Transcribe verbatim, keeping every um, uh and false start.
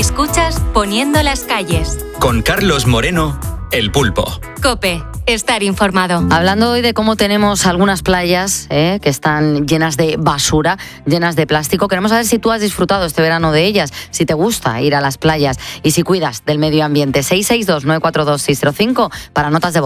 Escuchas Poniendo las calles. Con Carlos Moreno, El Pulpo. COPE. Estar informado. Hablando hoy de cómo tenemos algunas playas eh, que están llenas de basura, llenas de plástico, queremos saber si tú has disfrutado este verano de ellas, si te gusta ir a las playas y si cuidas del medio ambiente. seis seis dos, nueve cuatro dos, seis cero cinco para notas de voz.